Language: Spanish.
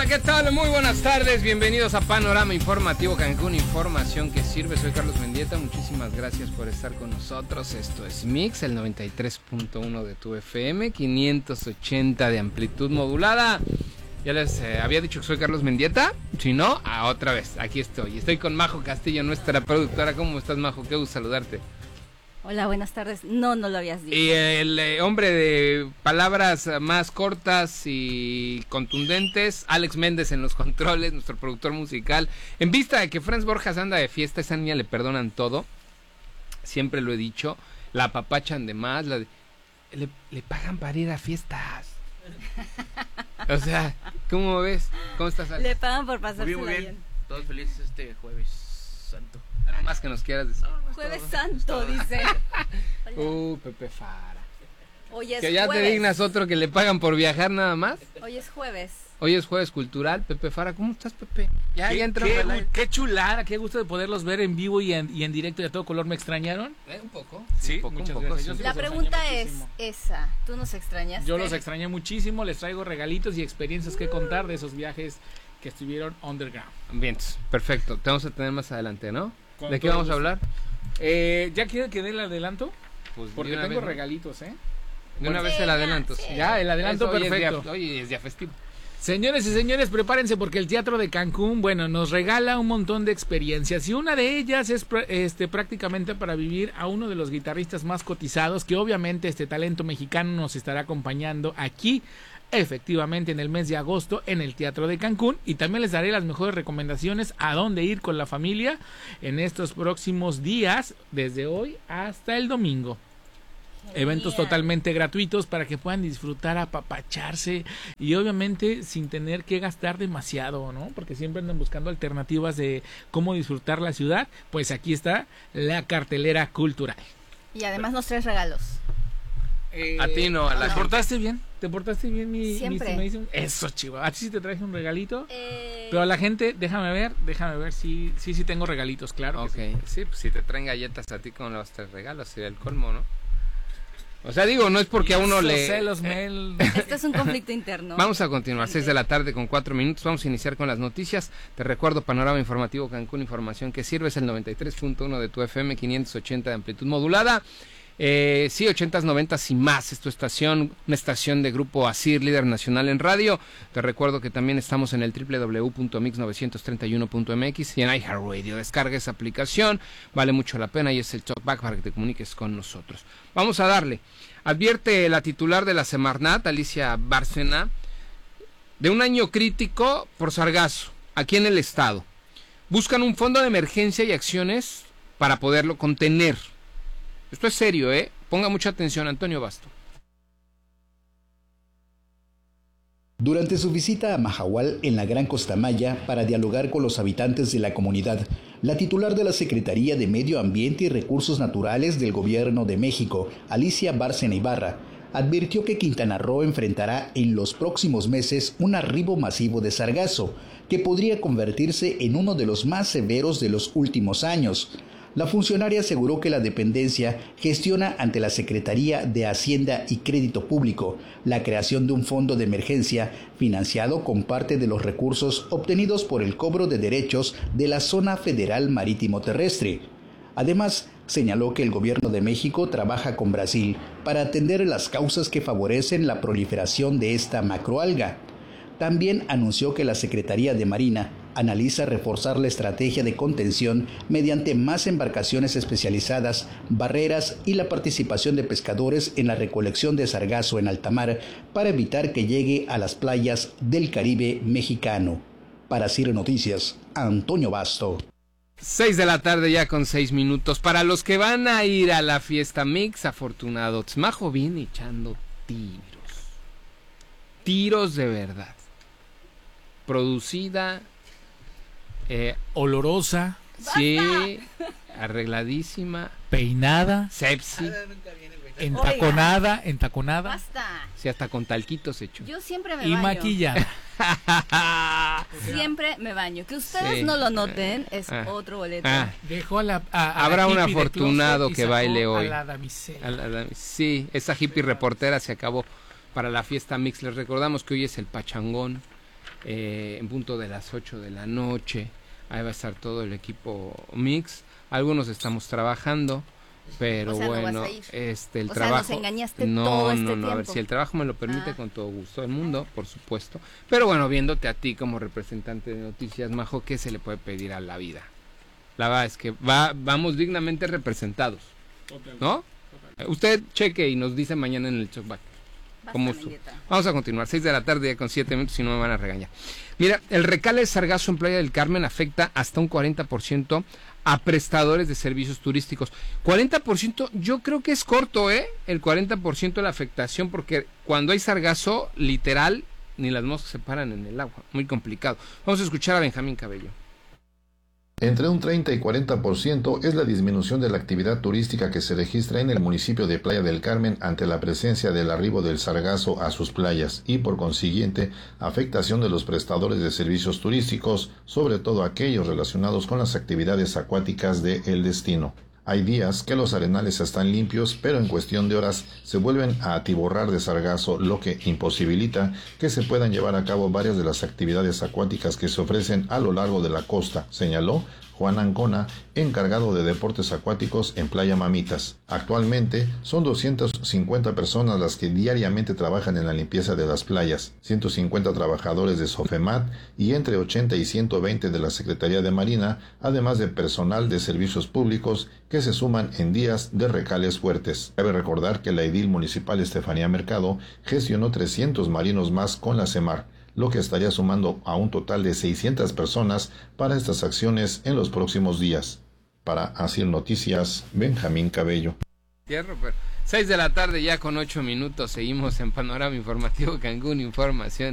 Hola, ¿qué tal? Muy buenas tardes, bienvenidos a Panorama Informativo Cancún, información que sirve. Soy Carlos Mendieta, muchísimas gracias por estar con nosotros. Esto es Mix, el 93.1 de tu FM, 580 de amplitud modulada. Ya les había dicho que soy Carlos Mendieta, si no, otra vez, aquí estoy con Majo Castillo, nuestra productora. ¿Cómo estás, Majo? Qué gusto saludarte. Hola, buenas tardes. No lo habías dicho. Y el hombre de palabras más cortas y contundentes, Alex Méndez en los controles, nuestro productor musical. En vista de que Franz Borjas anda de fiesta, a esa niña le perdonan todo. Siempre lo he dicho, la apapachan de más, le pagan para ir a fiestas. O sea, ¿cómo ves? ¿Cómo estás, Alex? Le pagan por pasársela muy bien. Todos felices este jueves santo. Nada más que nos quieras decir. Jueves Santo, dice. Pepe Fara. Hoy es Que ya jueves. te dignas otro que le pagan por viajar nada más. Hoy es jueves. Hoy es jueves cultural, Pepe Fara. ¿Cómo estás, Pepe? Ya entró. Qué chulada, qué gusto de poderlos ver en vivo y en directo y a todo color. ¿Me extrañaron? Un poco. Sí, un poco, muchas un poco. gracias. Yo sí La los pregunta extrañé es muchísimo. esa. ¿Tú nos extrañaste? Yo los extrañé muchísimo, les traigo regalitos y experiencias que contar de esos viajes que estuvieron underground. Bien, perfecto. Te vamos a tener más adelante, ¿no? Con ¿De qué todo vamos a gusto. hablar? ¿Ya quiere que dé el adelanto? Pues Porque de una tengo vez, ¿no? regalitos, ¿eh? De una Sí, vez el adelanto. sí. Ya, el adelanto Eso, perfecto. Hoy es día festivo. Señores y señores, prepárense porque el Teatro de Cancún, bueno, nos regala un montón de experiencias y una de ellas es prácticamente para vivir a uno de los guitarristas más cotizados, que obviamente este talento mexicano nos estará acompañando aquí, efectivamente en el mes de agosto en el Teatro de Cancún, y también les daré las mejores recomendaciones a dónde ir con la familia en estos próximos días, desde hoy hasta el domingo. Eventos Genial. totalmente gratuitos para que puedan disfrutar, apapacharse y obviamente sin tener que gastar demasiado, ¿no? Porque siempre andan buscando alternativas de cómo disfrutar la ciudad. Pues aquí está la cartelera cultural. Y además nos traes regalos. A ti no, a la ¿Te gente. portaste bien? ¿Te portaste bien, mi Siempre. estimadísimo? Eso, chivo. A ti sí te traje un regalito. Pero a la gente, déjame ver si tengo regalitos, claro. Ok, sí, pues si te traen galletas a ti, ¿cómo le vas a traer regalos? Sería el colmo, ¿no? O sea, digo, no es porque a uno le... Celos, Mel. Esto es un conflicto interno. Vamos a continuar, 6 de la tarde con 4 minutos. Vamos a iniciar con las noticias. Te recuerdo, Panorama Informativo Cancún, información que sirve. Es el 93.1 de tu FM, 580 de amplitud modulada. Sí, 80s, 90s y más. Es tu estación, una estación de Grupo ASIR, líder nacional en radio. Te recuerdo que también estamos en el www.mix931.mx y en iHeartRadio. Descarga esa aplicación, vale mucho la pena y es el talkback para que te comuniques con nosotros. Vamos a darle. Advierte la titular de la Semarnat, Alicia Bárcena, de un año crítico por sargazo aquí en el estado. Buscan un fondo de emergencia y acciones para poderlo contener. Esto es serio, ¿eh? Ponga mucha atención, Antonio Basto. Durante su visita a Mahahual en la Gran Costa Maya para dialogar con los habitantes de la comunidad, la titular de la Secretaría de Medio Ambiente y Recursos Naturales del Gobierno de México, Alicia Bárcena Ibarra, advirtió que Quintana Roo enfrentará en los próximos meses un arribo masivo de sargazo, que podría convertirse en uno de los más severos de los últimos años. La funcionaria aseguró que la dependencia gestiona ante la Secretaría de Hacienda y Crédito Público la creación de un fondo de emergencia financiado con parte de los recursos obtenidos por el cobro de derechos de la Zona Federal Marítimo Terrestre. Además, señaló que el gobierno de México trabaja con Brasil para atender las causas que favorecen la proliferación de esta macroalga. También anunció que la Secretaría de Marina analiza reforzar la estrategia de contención mediante más embarcaciones especializadas, barreras y la participación de pescadores en la recolección de sargazo en alta mar para evitar que llegue a las playas del Caribe mexicano. Para CIR Noticias, Antonio Basto. 6 de la tarde ya con 6 minutos. Para los que van a ir a la fiesta Mix, afortunados. Majo viene echando tiros de verdad. Producida, Olorosa, sí, arregladísima, peinada, sepsi, entaconada Basta. sí, hasta con talquitos hecho. Yo siempre me y baño. maquillada. Siempre me baño. Que ustedes Sí. no lo noten es otro boleto. Dejó a la Habrá un hippie de afortunado closet y que sacó baile hoy. a la damisela. Sí, esa hippie reportera se acabó para la fiesta Mix. Les recordamos que hoy es el pachangón, en punto de las 8 de la noche. Ahí va a estar todo el equipo mix. Algunos estamos trabajando, pero O sea, no bueno, vas a ir. el O sea, trabajo. nos engañaste no, todo este no, no, a ver, tiempo. si el trabajo me lo permite, Ah. con todo gusto del mundo, por supuesto. Pero bueno, viéndote a ti como representante de Noticias, Majo, ¿qué se le puede pedir a la vida? La verdad es que vamos dignamente representados, ¿no? Usted cheque y nos dice mañana en el Talkback. ¿Cómo Basta, estuvo? Mendieta. Vamos a continuar, 6 de la tarde ya con 7 minutos, si no me van a regañar. Mira, el recale de sargazo en Playa del Carmen afecta hasta un 40% a prestadores de servicios turísticos. 40% yo creo que es corto, el 40% de la afectación, porque cuando hay sargazo, literal, ni las moscas se paran en el agua. Muy complicado. Vamos a escuchar a Benjamín Cabello. Entre un 30 y 40% es la disminución de la actividad turística que se registra en el municipio de Playa del Carmen ante la presencia del arribo del sargazo a sus playas y, por consiguiente, afectación de los prestadores de servicios turísticos, sobre todo aquellos relacionados con las actividades acuáticas del destino. Hay días que los arenales están limpios, pero en cuestión de horas se vuelven a atiborrar de sargazo, lo que imposibilita que se puedan llevar a cabo varias de las actividades acuáticas que se ofrecen a lo largo de la costa, señaló Juan Ancona, encargado de deportes acuáticos en Playa Mamitas. Actualmente son 250 personas las que diariamente trabajan en la limpieza de las playas, 150 trabajadores de Sofemat y entre 80 y 120 de la Secretaría de Marina, además de personal de servicios públicos que se suman en días de recales fuertes. Cabe recordar que la edil municipal Estefanía Mercado gestionó 300 marinos más con la CEMAR, lo que estaría sumando a un total de 600 personas para estas acciones en los próximos días. Para Asir Noticias, Benjamín Cabello. Cierro, pero 6 de la tarde ya con 8 minutos, seguimos en Panorama Informativo Cancún, información.